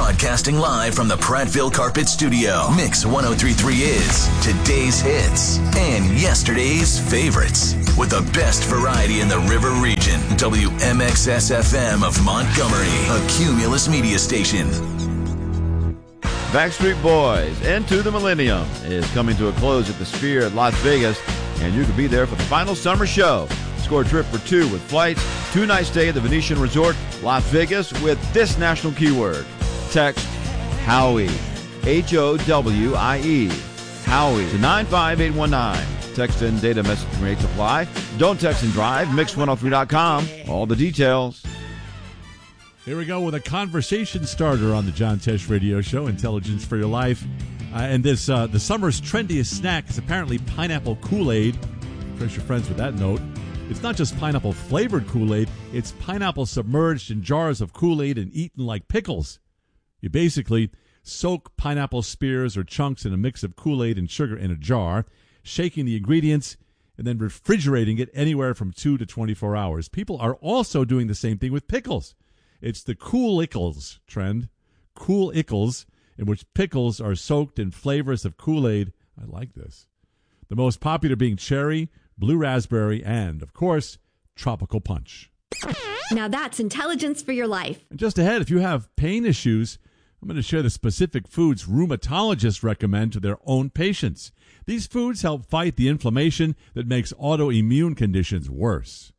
Broadcasting live from the Prattville Carpet Studio. Mix 1033 is today's hits and yesterday's favorites. With the best variety in the River Region. WMXS-FM of Montgomery, a Cumulus media station. Backstreet Boys, Into the Millennium, is coming to a close at the Sphere at Las Vegas, and you can be there for the final summer show. Score a trip for two with flights, 2-night stay at the Venetian Resort, Las Vegas, with this national keyword. Text Howie, Howie, Howie to 95819. Text and data message rates apply. Don't text and drive. Mix103.com. All the details. Here we go with a conversation starter on the John Tesh Radio Show, Intelligence for Your Life. And this, the summer's trendiest snack is apparently pineapple Kool-Aid. Impress your friends with that note. It's not just pineapple-flavored Kool-Aid. It's pineapple submerged in jars of Kool-Aid and eaten like pickles. You basically soak pineapple spears or chunks in a mix of Kool-Aid and sugar in a jar, shaking the ingredients, and then refrigerating it anywhere from 2 to 24 hours. People are also doing the same thing with pickles. It's the Kool-Ickles trend. Kool-Ickles, in which pickles are soaked in flavors of Kool-Aid. I like this. The most popular being cherry, blue raspberry, and, of course, tropical punch. Now that's intelligence for your life. And just ahead, if you have pain issues, I'm going to share the specific foods rheumatologists recommend to their own patients. These foods help fight the inflammation that makes autoimmune conditions worse.